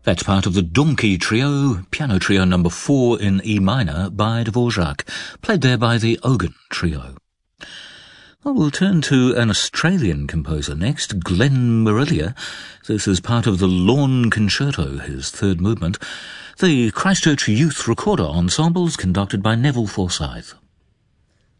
That's part of the Donkey Trio, piano trio number 4 in E minor by Dvorak, played there by the Ogun Trio. Well, we'll turn to an Australian composer next, Glenn Morelia. This is part of the Lawn Concerto, his third movement. The Christchurch Youth Recorder Ensemble is conducted by Neville Forsyth.